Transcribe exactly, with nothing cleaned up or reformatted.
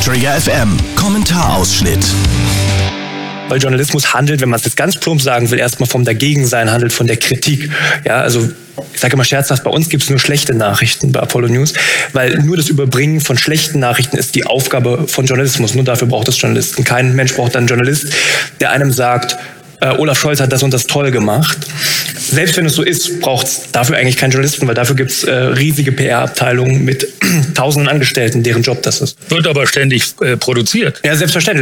Trigger F M, Kommentarausschnitt. Weil Journalismus handelt, wenn man es jetzt ganz plump sagen will, erstmal vom Dagegensein, handelt von der Kritik. Ja, also ich sage immer scherzhaft, bei uns gibt es nur schlechte Nachrichten bei Apollo News, weil nur das Überbringen von schlechten Nachrichten ist die Aufgabe von Journalismus. Nur dafür braucht es Journalisten. Kein Mensch braucht einen Journalist, der einem sagt, äh, Olaf Scholz hat das und das toll gemacht. Selbst wenn es so ist, braucht es dafür eigentlich keinen Journalisten, weil dafür gibt es äh, riesige P R-Abteilungen mit tausenden Angestellten, deren Job das ist. Wird aber ständig äh, produziert. Ja, selbstverständlich.